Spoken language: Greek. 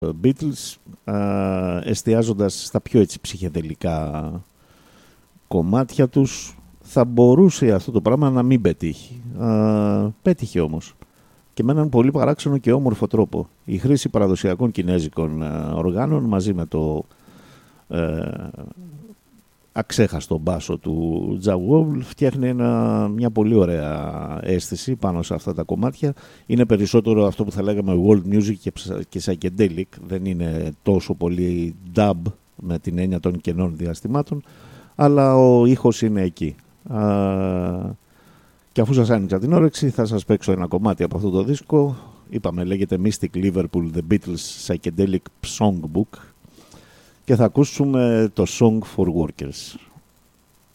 Beatles, εστιάζοντας στα πιο έτσι ψυχεδελικά κομμάτια τους. Θα μπορούσε αυτό το πράγμα να μην πετύχει. Πέτυχε όμως. Και με έναν πολύ παράξενο και όμορφο τρόπο. Η χρήση παραδοσιακών κινέζικων οργάνων μαζί με το αξέχαστο μπάσο του Jawol φτιάχνει μια πολύ ωραία αίσθηση πάνω σε αυτά τα κομμάτια. Είναι περισσότερο αυτό που θα λέγαμε world music και psychedelic. Δεν είναι τόσο πολύ dub με την έννοια των κενών διαστημάτων, αλλά ο ήχος είναι εκεί. Και αφού σας άνοιξα την όρεξη, θα σας παίξω ένα κομμάτι από αυτό το δίσκο. Είπαμε, λέγεται Mystic Liverpool The Beatles Psychedelic Songbook, και θα ακούσουμε το Song for Workers.